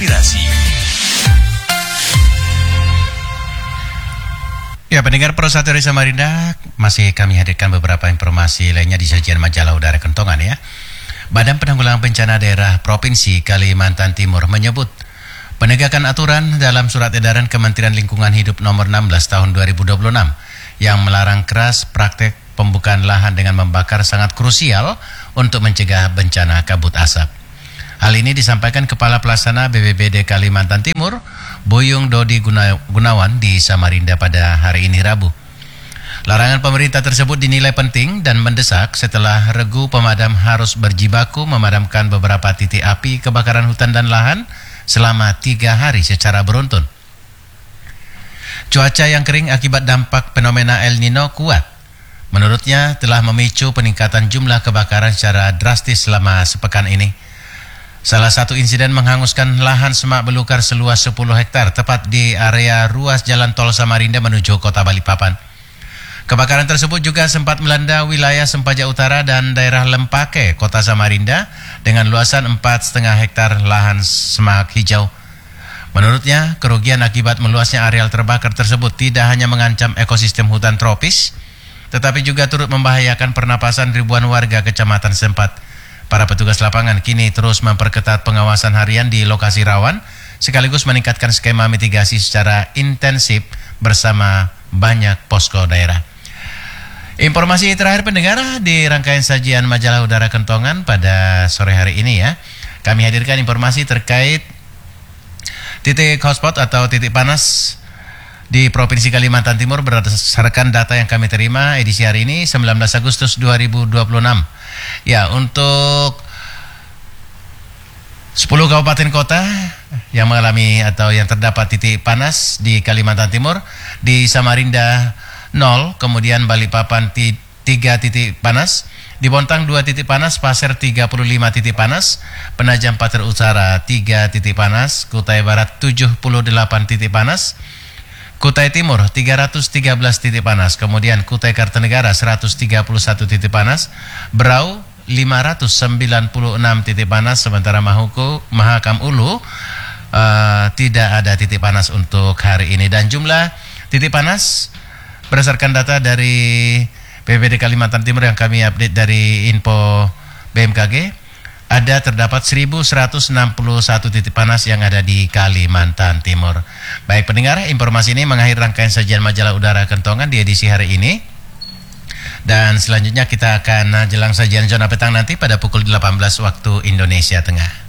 Inspirasi. Ya, pendengar Pro 1 dari Samarinda, masih kami hadirkan beberapa informasi lainnya di sajian majalah udara Kentongan ya. Badan Penanggulangan Bencana Daerah Provinsi Kalimantan Timur menyebut penegakan aturan dalam surat edaran Kementerian Lingkungan Hidup nomor 16 tahun 2026 yang melarang keras praktek pembukaan lahan dengan membakar sangat krusial untuk mencegah bencana kabut asap. Hal ini disampaikan Kepala Pelaksana BPBD Kalimantan Timur, Buyung Dodi Gunawan di Samarinda pada hari ini Rabu. Larangan pemerintah tersebut dinilai penting dan mendesak setelah regu pemadam harus berjibaku memadamkan beberapa titik api kebakaran hutan dan lahan selama 3 hari secara beruntun. Cuaca yang kering akibat dampak fenomena El Nino kuat. Menurutnya telah memicu peningkatan jumlah kebakaran secara drastis selama sepekan ini. Salah satu insiden menghanguskan lahan semak belukar seluas 10 hektar tepat di area ruas jalan tol Samarinda menuju kota Balikpapan. Kebakaran tersebut juga sempat melanda wilayah Sempaja Utara dan daerah Lempake, kota Samarinda dengan luasan 4,5 hektar lahan semak hijau. Menurutnya, kerugian akibat meluasnya areal terbakar tersebut tidak hanya mengancam ekosistem hutan tropis, tetapi juga turut membahayakan pernapasan ribuan warga kecamatan Sempat. Para petugas lapangan kini terus memperketat pengawasan harian di lokasi rawan, sekaligus meningkatkan skema mitigasi secara intensif bersama banyak posko daerah. Informasi terakhir pendengar di rangkaian sajian majalah udara Kentongan pada sore hari ini ya. Kami hadirkan informasi terkait titik hotspot atau titik panas di Provinsi Kalimantan Timur berdasarkan data yang kami terima edisi hari ini 19 Agustus 2026. Ya, untuk 10 kabupaten kota yang mengalami atau yang terdapat titik panas di Kalimantan Timur, di Samarinda 0, kemudian Balikpapan 3 titik panas, di Bontang 2 titik panas, Pasir 35 titik panas, Penajam Pasir Utara 3 titik panas, Kutai Barat 78 titik panas, Kutai Timur 313 titik panas, kemudian Kutai Kartanegara 131 titik panas, Berau 596 titik panas, sementara Mahakam Ulu tidak ada titik panas untuk hari ini. Dan jumlah titik panas berdasarkan data dari BPBD Kalimantan Timur yang kami update dari info BMKG, terdapat 1.161 titik panas yang ada di Kalimantan Timur. Baik pendengar, informasi ini mengakhiri rangkaian sajian majalah udara Kentongan di edisi hari ini. Dan selanjutnya kita akan jelang sajian zona petang nanti pada pukul 18 waktu Indonesia Tengah.